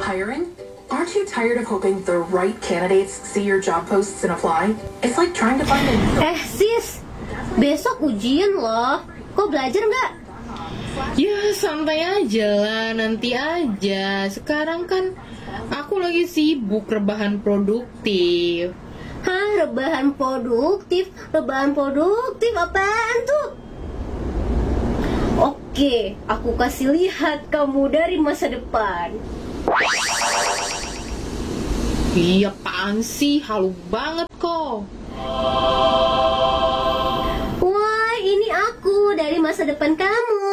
hiring? Aren't you tired of hoping the right candidates see your job posts and apply? It's like trying to find a needle. Sis, besok ujian loh. Kok belajar nggak? Ya santai aja lah, nanti aja. Sekarang kan aku lagi sibuk rebahan produktif. Hah, rebahan produktif? Rebahan produktif apaan tuh? Oke, aku kasih lihat kamu dari masa depan. Iya, apaan sih? Halu banget kok. Wah, ini aku dari masa depan kamu.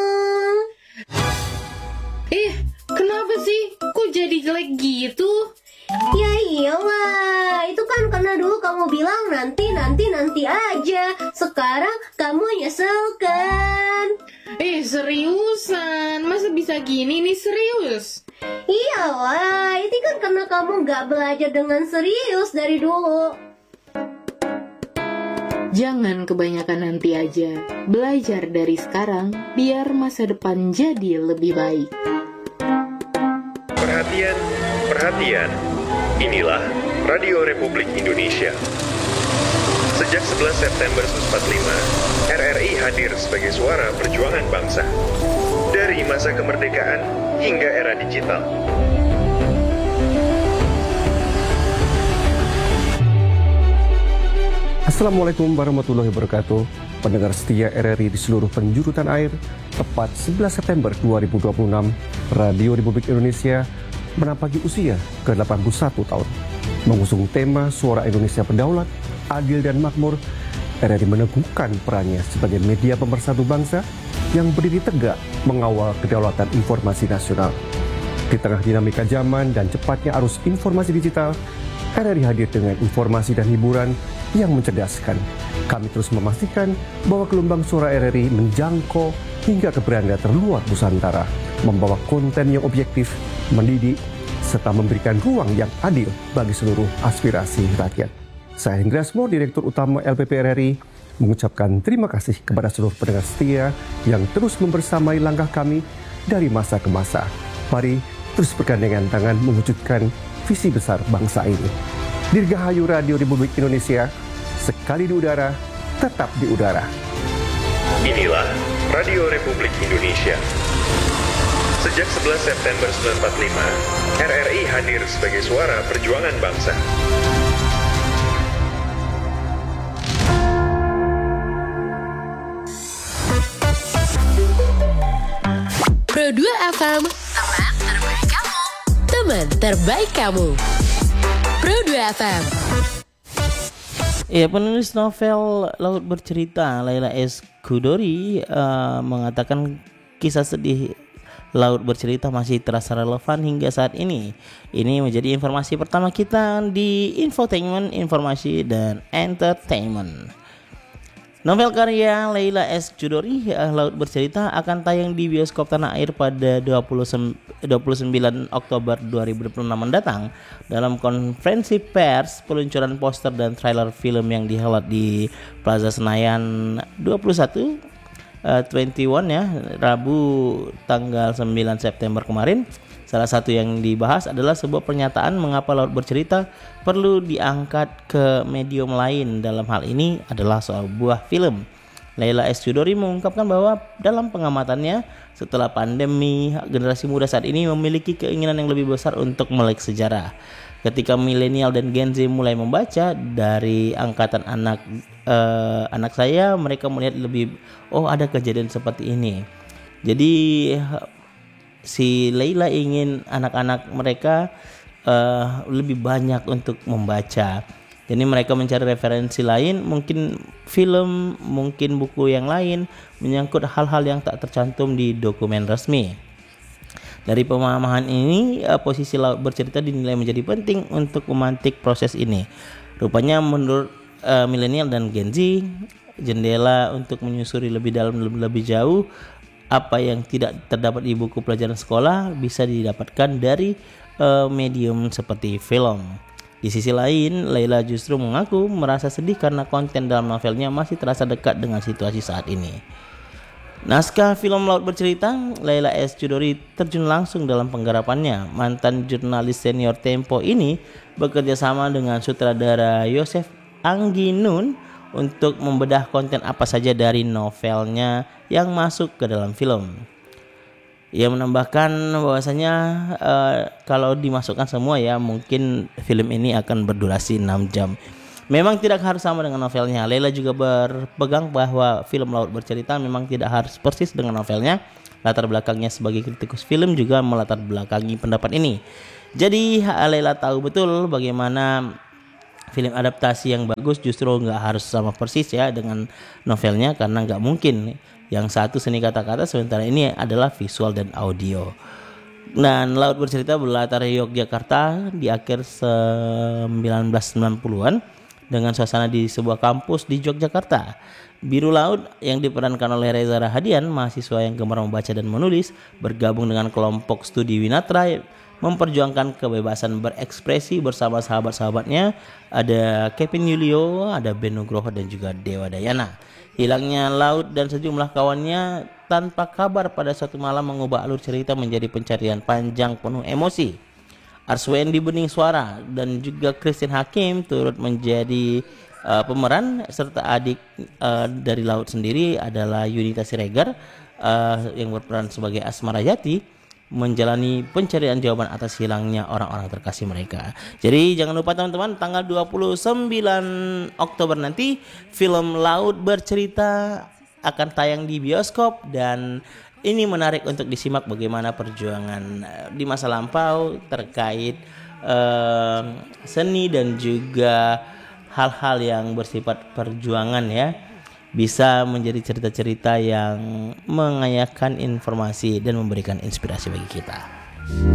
Kenapa sih? Kok jadi jelek gitu? Ya iyalah, itu kan karena dulu kamu bilang nanti aja. Sekarang kamu nyesel kan? Seriusan? Masa bisa gini nih, serius? Iyalah, itu kan karena kamu gak belajar dengan serius dari dulu. Jangan kebanyakan nanti aja. Belajar dari sekarang, biar masa depan jadi lebih baik. Perhatian, perhatian. Inilah Radio Republik Indonesia. Sejak 11 September 1945, RRI hadir sebagai suara perjuangan bangsa. Dari masa kemerdekaan hingga era digital. Assalamualaikum warahmatullahi wabarakatuh. Pendengar setia RRI di seluruh penjuru tanah air, tepat 11 September 2026, Radio Republik Indonesia menapaki usia ke-81 tahun. Mengusung tema Suara Indonesia Berdaulat, Adil dan Makmur, RRI meneguhkan perannya sebagai media pemersatu bangsa yang berdiri tegak mengawal kedaulatan informasi nasional. Di tengah dinamika zaman dan cepatnya arus informasi digital, RRI hadir dengan informasi dan hiburan yang mencerdaskan. Kami terus memastikan bahwa gelombang suara RRI menjangkau hingga ke beranda terluar Nusantara, membawa konten yang objektif, mendidik, serta memberikan ruang yang adil bagi seluruh aspirasi rakyat. Saya Hendriasmo, Direktur Utama LPP RRI, mengucapkan terima kasih kepada seluruh pendengar setia yang terus membersamai langkah kami dari masa ke masa. Mari terus bergandengan tangan mewujudkan visi besar bangsa ini. Dirgahayu Radio Republik Indonesia, sekali di udara, tetap di udara. Inilah Radio Republik Indonesia. Sejak 11 September 1945, RRI hadir sebagai suara perjuangan bangsa. Pro 2 FM, teman terbaik kamu. Teman terbaik kamu. Pro 2 FM. Ya, penulis novel Laut Bercerita Laila S. Chudori mengatakan kisah sedih Laut Bercerita masih terasa relevan hingga saat ini. Ini menjadi informasi pertama kita di infotainment, informasi dan entertainment. Novel karya Laila S. Chudori, Laut Bercerita, akan tayang di bioskop tanah air pada 29 Oktober 2026 mendatang. Dalam konferensi pers, peluncuran poster dan trailer film yang dihelat di Plaza Senayan 21 ya, Rabu tanggal 9 September kemarin. Salah satu yang dibahas adalah sebuah pernyataan mengapa Laut Bercerita perlu diangkat ke medium lain. Dalam hal ini adalah soal buah film. Laila S. Chudori mengungkapkan bahwa dalam pengamatannya, setelah pandemi, generasi muda saat ini memiliki keinginan yang lebih besar untuk melek sejarah. Ketika milenial dan Gen Z mulai membaca, dari angkatan anak saya, mereka melihat lebih, ada kejadian seperti ini. Jadi si Laila ingin anak-anak mereka lebih banyak untuk membaca. Jadi mereka mencari referensi lain, mungkin film, mungkin buku yang lain menyangkut hal-hal yang tak tercantum di dokumen resmi. Dari pemahaman ini, posisi Laut Bercerita dinilai menjadi penting untuk memantik proses ini. Rupanya menurut milenial dan Gen Z, jendela untuk menyusuri lebih dalam, lebih jauh apa yang tidak terdapat di buku pelajaran sekolah bisa didapatkan dari medium seperti film. Di sisi lain, Laila justru mengaku merasa sedih karena konten dalam novelnya masih terasa dekat dengan situasi saat ini. Naskah film Laut Bercerita, Laila S. Chudori terjun langsung dalam penggarapannya. Mantan jurnalis senior Tempo ini bekerja sama dengan sutradara Yosef Angginun untuk membedah konten apa saja dari novelnya yang masuk ke dalam film. Ia menambahkan bahwasanya kalau dimasukkan semua ya mungkin film ini akan berdurasi 6 jam. Memang tidak harus sama dengan novelnya. Laila juga berpegang bahwa film Laut Bercerita memang tidak harus persis dengan novelnya. Latar belakangnya sebagai kritikus film juga melatar belakangi pendapat ini. Jadi Laila tahu betul bagaimana film adaptasi yang bagus justru nggak harus sama persis ya dengan novelnya, karena nggak mungkin. Yang satu seni kata-kata, sementara ini adalah visual dan audio. Dan Laut Bercerita berlatar Yogyakarta di akhir 1990-an dengan suasana di sebuah kampus di Yogyakarta. Biru Laut yang diperankan oleh Reza Rahadian, mahasiswa yang gemar membaca dan menulis, bergabung dengan kelompok studi Winatra memperjuangkan kebebasan berekspresi bersama sahabat-sahabatnya. Ada Kevin Yulio, ada Ben Nugroho dan juga Dewa Dayana. Hilangnya Laut dan sejumlah kawannya tanpa kabar pada suatu malam mengubah alur cerita menjadi pencarian panjang penuh emosi. Arswendi Bening Suara dan juga Christine Hakim turut menjadi pemeran, serta adik dari Laut sendiri adalah Yunita Siregar yang berperan sebagai Asmara Yati, menjalani pencarian jawaban atas hilangnya orang-orang terkasih mereka. Jadi jangan lupa teman-teman, tanggal 29 Oktober nanti film Laut Bercerita akan tayang di bioskop, dan ini menarik untuk disimak bagaimana perjuangan di masa lampau terkait seni dan juga hal-hal yang bersifat perjuangan ya, bisa menjadi cerita-cerita yang mengayakan informasi dan memberikan inspirasi bagi kita.